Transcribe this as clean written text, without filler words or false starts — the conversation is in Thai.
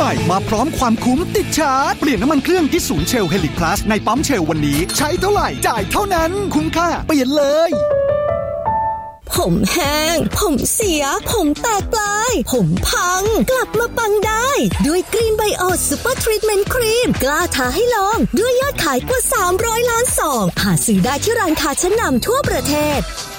ม่มาพร้อมความคุ้มติดชาร์จเปลี่ยนน้ำมันเครื่องที่ศูนย์เชล Helix Plus ในปั๊มเชลวันนี้ใช้เท่าไหร่จ่ายเท่านั้นคุ้มค่าเปลี่ยนเลยผมแห้งผมเสียผมแตกปลายผมพังกลับมาปังได้ด้วยกรีนไบโอซูเปอร์ทรีทเมนต์ครีมกล้าท้าให้ลองด้วยยอดขายกว่า300 ล้านซองหาซื้อได้ที่ร้านค้าชั้นนำทั่วประเทศ